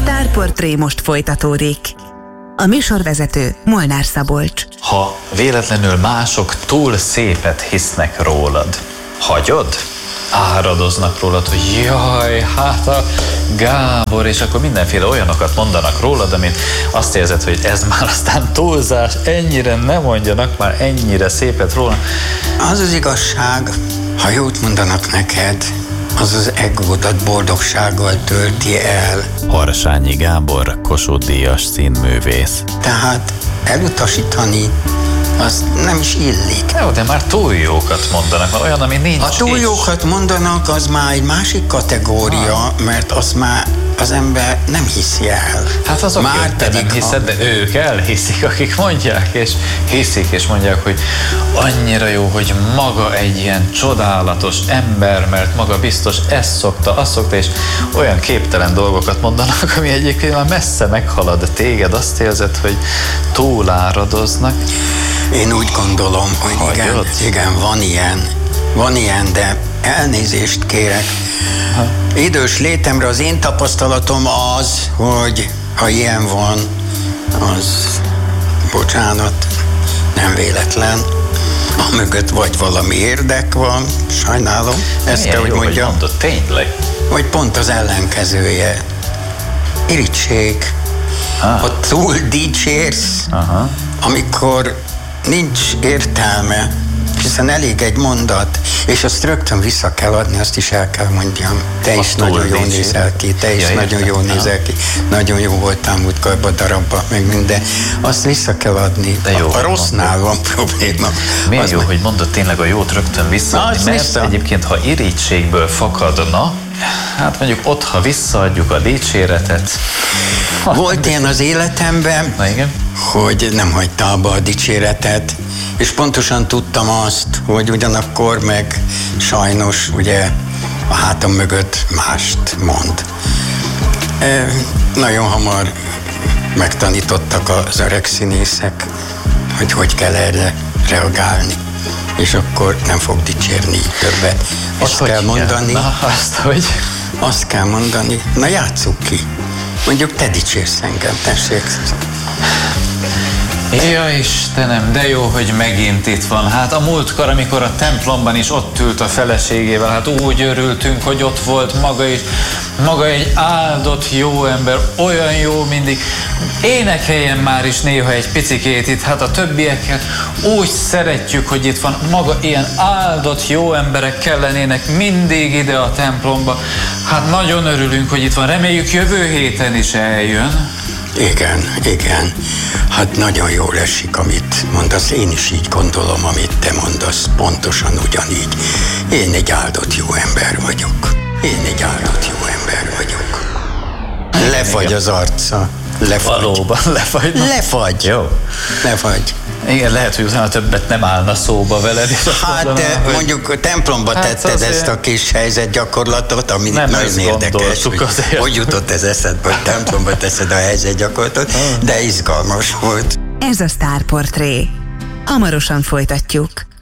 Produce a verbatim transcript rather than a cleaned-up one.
Sztárportré most folytatódik. A műsorvezető Molnár Szabolcs. Ha véletlenül mások túl szépet hisznek rólad, hagyod? Áradoznak rólad, hogy jaj, hát a Gábor, és akkor mindenféle olyanokat mondanak rólad, amit azt érzed, hogy ez már aztán túlzás, ennyire ne mondjanak már ennyire szépet róla. Az az igazság, ha jót mondanak neked, az az egódat boldogsággal tölti el. Harsányi Gábor, Kossuth-díjas színművész. Tehát elutasítani, az nem is illik. Jó, de már túl jókat mondanak, már olyan, ami nincs. A túl jókat mondanak, az már egy másik kategória, ha. mert azt már az ember nem hiszi el. Hát azok, már te nem hiszed, ha... de ők elhiszik, akik mondják, és hiszik, és mondják, hogy annyira jó, hogy maga egy ilyen csodálatos ember, mert maga biztos ezt szokta, azt szokta, és olyan képtelen dolgokat mondanak, ami egyébként már messze meghalad téged, azt érzed, hogy túláradoznak. Én úgy gondolom, hogy igen, igen, van ilyen, van ilyen, de elnézést kérek. Ha. Idős létemre az én tapasztalatom az, hogy ha ilyen van, az, bocsánat, nem véletlen. Amögött vagy valami érdek van, sajnálom. Ezt kell, hogy mondjam. Mondod, tényleg? Vagy pont az ellenkezője. Irigység. Ah. Ha túl dicsérsz, aha. amikor nincs értelme, hiszen elég egy mondat, és azt rögtön vissza kell adni, azt is el kell mondjam. Te is nagyon jól nézel ki, te is ja, nagyon jól nézel ki, nagyon jó voltál múltkorban darabban, meg minden. Azt vissza kell adni. De jó, a rossznál van probléma. Miért jó, meg... hogy mondod tényleg a jót rögtön visszaadni, mert vissza. Egyébként, ha irítségből fakadna, hát mondjuk ott, ha visszaadjuk a dicséretet. Volt ilyen az életemben, na, igen? hogy nem hagyta abba a dicséretet, és pontosan tudtam azt, hogy ugyanakkor meg sajnos ugye a hátam mögött mást mond. E, nagyon hamar megtanítottak az öreg színészek, hogy hogy kell erre reagálni, és akkor nem fog dicsérni többet. Azt kell mondani, na, azt, hogy? azt kell mondani, na játsszuk ki. Mondjuk te dicsérsz engem, tessék. Ja Istenem, de jó, hogy megint itt van. Hát a múltkor, amikor a templomban is ott ült a feleségével, hát úgy örültünk, hogy ott volt maga is. Maga egy áldott jó ember, olyan jó mindig. Énekeljen már is néha egy picikét itt, hát a többieket úgy szeretjük, hogy itt van. Maga ilyen áldott jó emberek kellenének mindig ide a templomba. Hát nagyon örülünk, hogy itt van. Reméljük jövő héten is eljön. Igen, igen. Hát nagyon jól esik, amit mondasz. Én is így gondolom, amit te mondasz. Pontosan ugyanígy. Én egy áldott jó ember vagyok. Én egy áldott jó ember vagyok. Lefagy az arca. Lefagy. Valóban lefagy. Lefagy. Jó. Lefagy. Igen, lehet, hogy utána többet nem állna szóba veled. Hát mondanám, hogy... mondjuk templomba hát tetted azért... ezt a kis helyzetgyakorlatot, ami nem nagyon érdekes, hogy, hogy jutott ez eszedbe, hogy templomba teszed a helyzetgyakorlatot, de izgalmas volt. Ez a Sztárportré. Hamarosan folytatjuk.